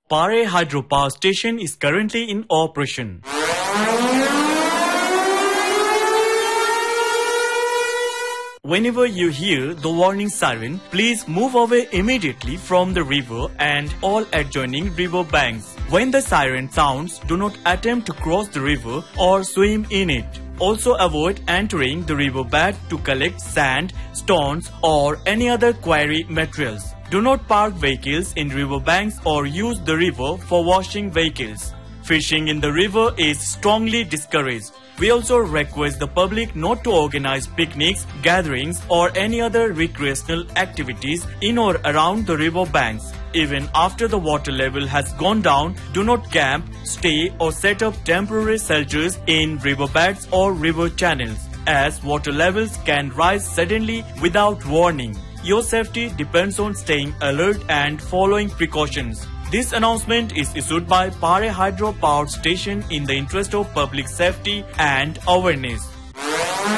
Pare Hydropower Station is currently in operation. Whenever you hear the warning siren, please move away immediately from the river and all adjoining river banks. When the siren sounds, do not attempt to cross the river or swim in it. Also avoid entering the riverbed to collect sand, stones or any other quarry materials. Do not park vehicles in riverbanks or use the river for washing vehicles. Fishing in the river is strongly discouraged. We also request the public not to organize picnics, gatherings or any other recreational activities in or around the river banks. Even after the water level has gone down, do not camp, stay or set up temporary shelters in riverbeds or river channels, as water levels can rise suddenly without warning. Your safety depends on staying alert and following precautions. This announcement is issued by Pare Hydro Power Station in the interest of public safety and awareness.